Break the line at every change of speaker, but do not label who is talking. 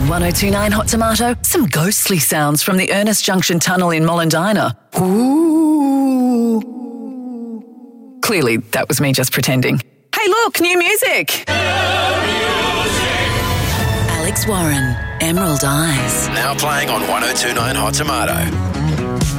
1029 Hot Tomato, some ghostly sounds from the Ernest Junction Tunnel in Mollendina. Ooh. Clearly, that was me just pretending. Hey, look, new music. Alex Warren, Emerald Eyes.
Now playing on 1029 Hot Tomato.